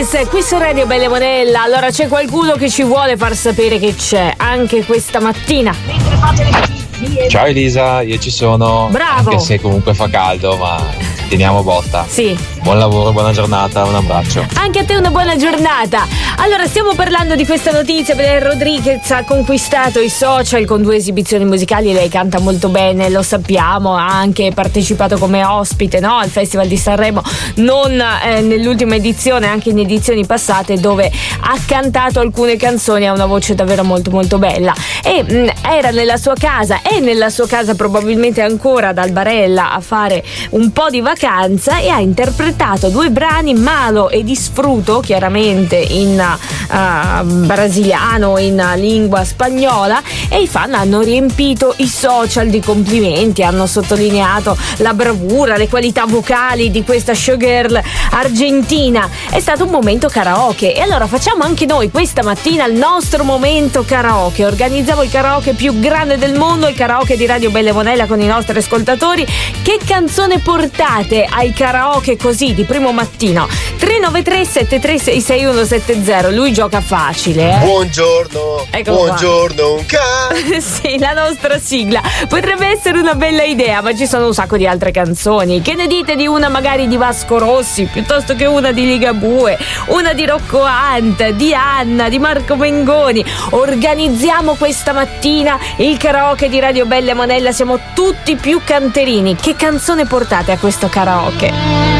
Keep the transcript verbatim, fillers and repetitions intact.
Dance qui su Radio Bella Monella. Allora c'è qualcuno che ci vuole far sapere che c'è anche questa mattina. Ciao Elisa, io ci sono. Bravo. Anche se comunque fa caldo, ma teniamo botta. Sì. Buon lavoro, buona giornata, un abbraccio. Anche a te una buona giornata. Allora, stiamo parlando di questa notizia. Belen Rodriguez ha conquistato i social con due esibizioni musicali. Lei canta molto bene, lo sappiamo. Ha anche partecipato come ospite, no, al Festival di Sanremo, non eh, nell'ultima edizione, anche in edizioni passate, dove ha cantato alcune canzoni. Ha una voce davvero molto molto bella. E mh, era nella sua casa, è nella sua casa probabilmente ancora ad Albarella a fare un po' di vacanza, e ha interpretato due brani, Malo e Disfruto, chiaramente in uh, brasiliano, in lingua spagnola, e i fan hanno riempito i social di complimenti, hanno sottolineato la bravura, le qualità vocali di questa showgirl argentina. È stato un momento karaoke, e allora facciamo anche noi questa mattina il nostro momento karaoke. Organizziamo il karaoke più grande del mondo, il karaoke di Radio Bella Monella con i nostri ascoltatori. Che canzone portate ai karaoke così di primo mattino? Tre nove tre sette tre sei sei uno sette zero. Lui gioca facile, eh? Buongiorno. Eccolo buongiorno qua. Un can. Sì, la nostra sigla potrebbe essere una bella idea, ma ci sono un sacco di altre canzoni. Che ne dite di una magari di Vasco Rossi, piuttosto che una di Ligabue, una di Rocco Hunt, di Anna, di Marco Mengoni? Organizziamo questa mattina il karaoke di Radio Bella Monella. Siamo tutti più canterini. Che canzone portate a questo karaoke?